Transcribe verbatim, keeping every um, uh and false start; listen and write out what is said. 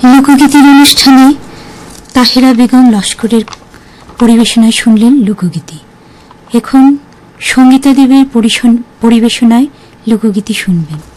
লোকগীতির অনুষ্ঠানে তাহেরা বেগম লস্করের পরিবেশনায় শুনলেন লোকগীতি। এখন সঙ্গীতা দেবীর পরিবেশনায় লোকগীতি শুনবেন।